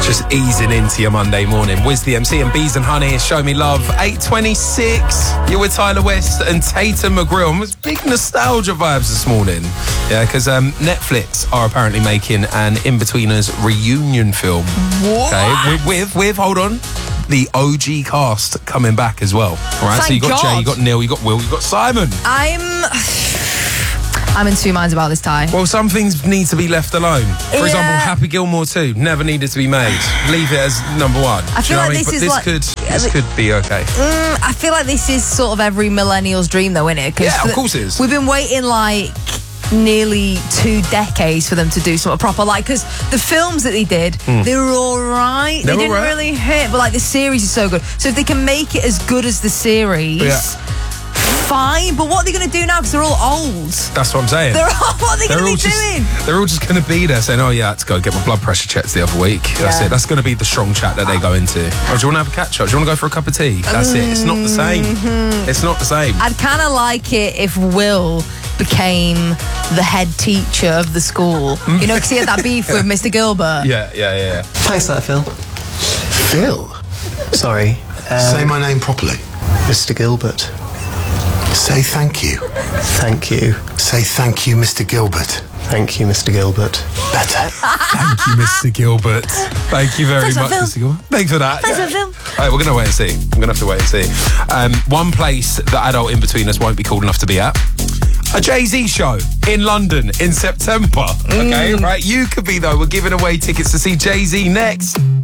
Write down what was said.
Just easing into your Monday morning. Wiz the MC and Bees and Honey, Show Me Love. 8:26. You're with Tyler West and Tatum McGrill. Big nostalgia vibes this morning. Yeah, because Netflix are apparently making an Inbetweeners reunion film. What? Okay, with hold on, the OG cast coming back as well. All right, so you got Jay, you got Neil, you got Will, you got Simon. I'm in two minds about this, Ty. Well, some things need to be left alone. For example, Happy Gilmore 2 never needed to be made. Leave it as number one. I feel like this could be okay. I feel like this is sort of every millennial's dream, though, isn't it? Yeah, of course it is. We've been waiting like nearly 2 decades for them to do something proper, like, because the films that they did, they were all right. They didn't really hit, but like the series is so good. So if they can make it as good as the series, fine. But what are they going to do now? Because they're all old. That's what I'm saying. What are they going to be doing? They're all just going to be there saying, "Oh yeah, I had to go get my blood pressure checked the other week." That's it. That's going to be the strong chat that they go into. Oh, do you want to have a catch up? Do you want to go for a cup of tea? That's it. It's not the same. It's not the same. I'd kind of like it if Will became the head teacher of the school. You know, because he had that beef with Mr. Gilbert. Yeah. Thanks for that, Phil. Phil? Sorry. Say my name properly. Mr. Gilbert. Say thank you. Thank you. Say thank you, Mr. Gilbert. Thank you, Mr. Gilbert. Better. Thank you, Mr. Gilbert. Thank you very much, Mr. Gilbert. Thanks for that. Thanks for film. All right, we're going to wait and see. I'm going to have to wait and see. One place that adult Inbetweeners won't be cool enough to be at. A Jay-Z show in London in September. Okay, right? You could be, though. We're giving away tickets to see Jay-Z next.